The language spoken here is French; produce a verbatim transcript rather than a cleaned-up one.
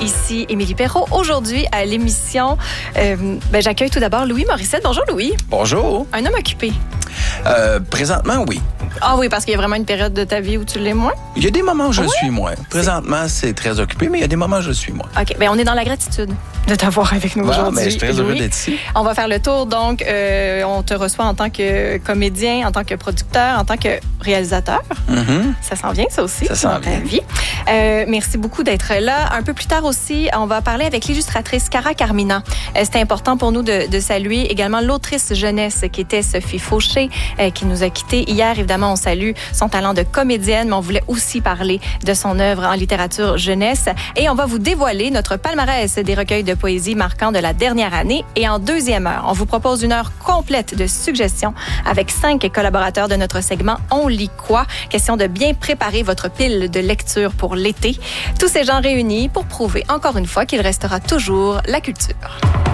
Ici Émilie Perrault. Aujourd'hui, à l'émission, euh, ben, j'accueille tout d'abord Louis Morissette. Bonjour, Louis. Bonjour. Un homme occupé. Euh, présentement, oui. Ah oui, parce qu'il y a vraiment une période de ta vie où tu l'es moins? Il y a des moments où je oui? suis moins. Présentement, c'est très occupé, mais il y a des moments où je suis moins. OK, bien, on est dans la gratitude de t'avoir avec nous Bon, aujourd'hui. ben, je suis très heureux Louis. d'être ici. On va faire le tour, donc, euh, on te reçoit en tant que comédien, en tant que producteur, en tant que réalisateur. Mm-hmm. Ça s'en vient, ça aussi, ça s'en dans ta vient. vie. Euh, merci beaucoup d'être là. Un peu plus tard aussi, on va parler avec l'illustratrice Cara Carmina. Euh, C'était important pour nous de, de saluer également l'autrice jeunesse qui était Sophie Fauché, euh, qui nous a quittés hier. Évidemment, on salue son talent de comédienne, mais on voulait aussi parler de son œuvre en littérature jeunesse. Et on va vous dévoiler notre palmarès des recueils de poésie marquants de la dernière année. Et en deuxième heure, on vous propose une heure complète de suggestions avec cinq collaborateurs de notre segment On lit quoi? Question de bien préparer votre pile de lecture pour l'été. Tous ces gens réunis pour prouver encore une fois qu'il restera toujours la culture.